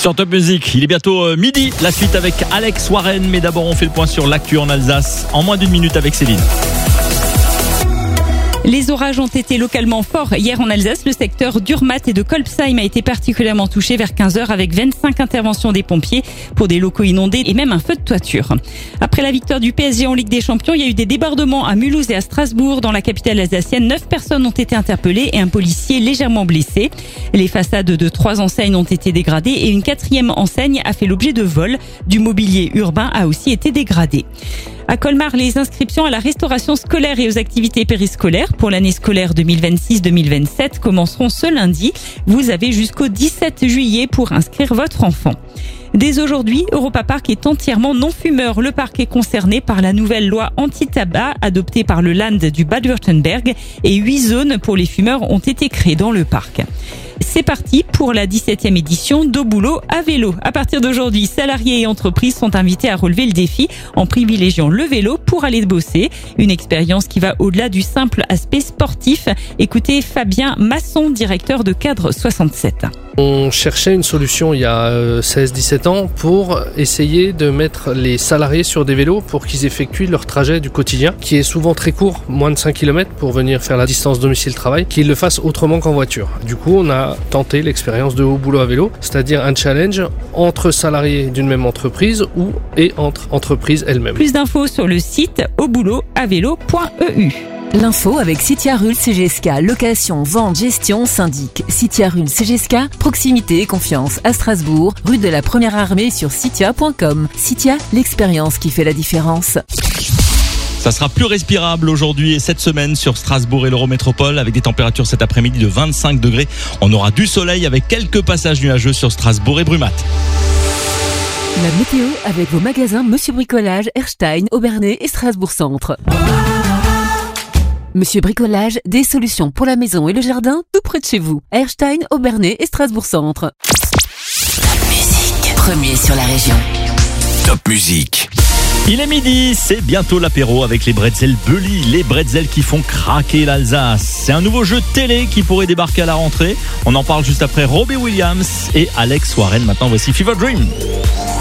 Sur Top Music, il est bientôt midi. La suite avec Alex Warren. Mais d'abord, on fait le point sur l'actu en Alsace en moins d'une minute avec Céline. Les orages ont été localement forts hier en Alsace. Le secteur d'Urmatt et de Kolbsheim a été particulièrement touché vers 15h avec 25 interventions des pompiers pour des locaux inondés et même un feu de toiture. Après la victoire du PSG en Ligue des Champions, il y a eu des débordements à Mulhouse et à Strasbourg. Dans la capitale alsacienne, 9 personnes ont été interpellées et un policier légèrement blessé. Les façades de 3 enseignes ont été dégradées et une 4e enseigne a fait l'objet de vols. Du mobilier urbain a aussi été dégradé. À Colmar, les inscriptions à la restauration scolaire et aux activités périscolaires pour l'année scolaire 2026-2027 commenceront ce lundi. Vous avez jusqu'au 17 juillet pour inscrire votre enfant. Dès aujourd'hui, Europa Park est entièrement non-fumeur. Le parc est concerné par la nouvelle loi anti-tabac adoptée par le Land du Bade-Württemberg et 8 zones pour les fumeurs ont été créées dans le parc. C'est parti pour la 17e édition d'Au boulot à vélo. À partir d'aujourd'hui, salariés et entreprises sont invités à relever le défi en privilégiant le vélo pour aller bosser. Une expérience qui va au-delà du simple aspect sportif. Écoutez Fabien Masson, directeur de Cadre 67. On cherchait une solution il y a 16-17 ans pour essayer de mettre les salariés sur des vélos pour qu'ils effectuent leur trajet du quotidien, qui est souvent très court, moins de 5 km pour venir faire la distance domicile-travail, qu'ils le fassent autrement qu'en voiture. Du coup, on a tenté l'expérience de Au boulot à vélo, c'est-à-dire un challenge entre salariés d'une même entreprise et entre entreprises elles-mêmes. Plus d'infos sur le site auboulotavélo.eu. L'info avec Citia Rul CGSK, location, vente, gestion, syndic. Citia Rul CGSK, proximité et confiance à Strasbourg, rue de la Première Armée sur citia.com. Citia, l'expérience qui fait la différence. Ça sera plus respirable aujourd'hui et cette semaine sur Strasbourg et l'Eurométropole avec des températures cet après-midi de 25 degrés. On aura du soleil avec quelques passages nuageux sur Strasbourg et Brumath. La météo avec vos magasins Monsieur Bricolage, Erstein, Aubernais et Strasbourg Centre. Monsieur Bricolage, des solutions pour la maison et le jardin tout près de chez vous. Erstein, Aubernais et Strasbourg Centre. Top Music, premier sur la région. Top Music. Il est midi, c'est bientôt l'apéro avec les bretzels Bully, les bretzels qui font craquer l'Alsace. C'est un nouveau jeu télé qui pourrait débarquer à la rentrée. On en parle juste après Robbie Williams et Alex Warren. Maintenant, voici Fever Dream.